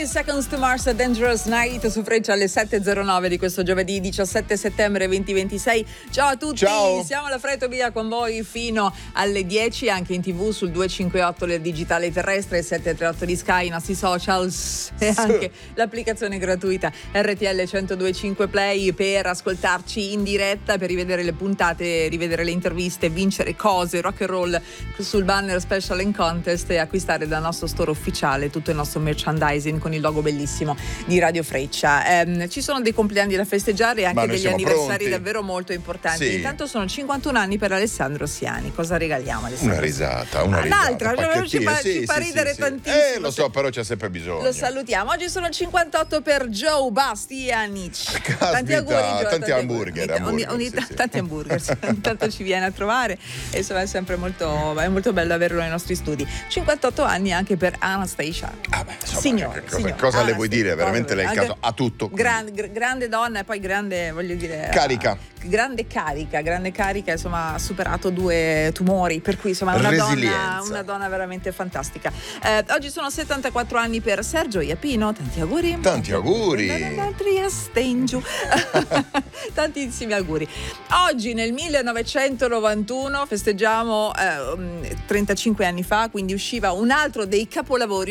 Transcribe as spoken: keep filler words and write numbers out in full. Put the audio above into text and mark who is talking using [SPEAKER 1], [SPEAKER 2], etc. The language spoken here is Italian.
[SPEAKER 1] thirty Seconds to Mars, A Dangerous Night su Freccia alle sette e zero nove di questo giovedì diciassette settembre duemilaventisei. Ciao a tutti,
[SPEAKER 2] Ciao.
[SPEAKER 1] Siamo alla Freccia via con voi fino alle dieci, anche in tv sul duecentocinquantotto del digitale terrestre, il settecentotrentotto di Sky, i nostri socials e anche l'applicazione gratuita R T L centodue e cinque Play per ascoltarci in diretta, per rivedere le puntate, rivedere le interviste, vincere cose, rock and roll sul banner special and contest e acquistare dal nostro store ufficiale tutto il nostro merchandising con il logo bellissimo di Radio Freccia. Eh, ci sono dei compleanni da festeggiare e anche degli anniversari pronti. davvero molto importanti.
[SPEAKER 2] Sì.
[SPEAKER 1] Intanto sono cinquantuno anni per Alessandro Siani. Cosa regaliamo Alessandro?
[SPEAKER 2] Una risata, una risata.
[SPEAKER 1] L'altra,
[SPEAKER 2] un
[SPEAKER 1] ci fa,
[SPEAKER 2] sì,
[SPEAKER 1] ci fa
[SPEAKER 2] sì,
[SPEAKER 1] ridere
[SPEAKER 2] sì,
[SPEAKER 1] tantissimo.
[SPEAKER 2] Eh, lo so, però c'è sempre bisogno.
[SPEAKER 1] Lo salutiamo. Oggi sono cinquantotto per Joe Bastianic. Tanti auguri, Joe,
[SPEAKER 2] tanti, tanti hamburger,
[SPEAKER 1] ogni,
[SPEAKER 2] hamburger
[SPEAKER 1] ogni,
[SPEAKER 2] sì,
[SPEAKER 1] ogni,
[SPEAKER 2] sì.
[SPEAKER 1] tanti hamburger. Intanto ci viene a trovare e insomma è sempre molto, è molto bello averlo nei nostri studi. cinquantotto anni anche per Anastasia.
[SPEAKER 2] Ah beh, insomma,
[SPEAKER 1] signore,
[SPEAKER 2] che, cosa,
[SPEAKER 1] signore.
[SPEAKER 2] cosa le vuoi
[SPEAKER 1] Anastasia,
[SPEAKER 2] dire? Veramente lei è il caso a tutto.
[SPEAKER 1] Gran, gr- grande donna e poi grande, voglio dire,
[SPEAKER 2] Carica.
[SPEAKER 1] Uh, grande carica, grande carica, insomma ha superato due tumori, per cui insomma è una donna, una donna veramente fantastica. Eh, oggi sono settantaquattro anni per Sergio Iapino, tanti auguri.
[SPEAKER 2] Tanti auguri.
[SPEAKER 1] Tantissimi auguri. Oggi nel millenovecentonovantuno festeggiamo eh, trentacinque anni fa, quindi usciva un altro dei capolavori